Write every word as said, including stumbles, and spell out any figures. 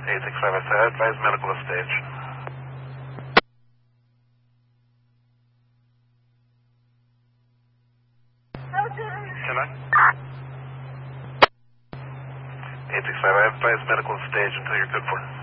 eight six five, I said, advise medical to stage. Can I? eight six five, I advise medical to stage until you're good for.